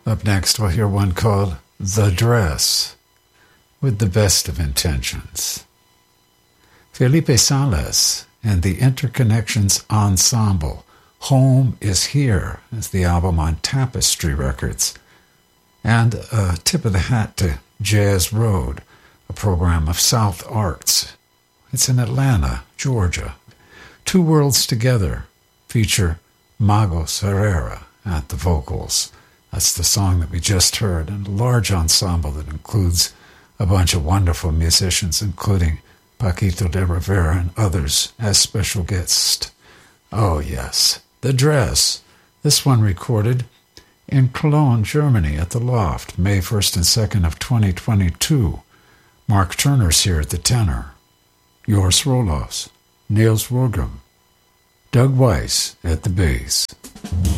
Up next, we'll hear one called The Dress, with the best of intentions. Felipe Sales and the Interconnections Ensemble. Home is Here is the album on Tapestry Records. And a tip of the hat to Jazz Road, a program of South Arts. It's in Atlanta, Georgia. Two Worlds Together feature Magos Herrera at the vocals. That's the song that we just heard, and a large ensemble that includes a bunch of wonderful musicians, including Paquito de Rivera and others as special guests. Oh yes, The Dress. This one recorded in Cologne, Germany at the Loft, May 1st and 2nd of 2022. Mark Turner's here at the tenor. Joris Rolos, Niels Rogum, Doug Weiss at the bass.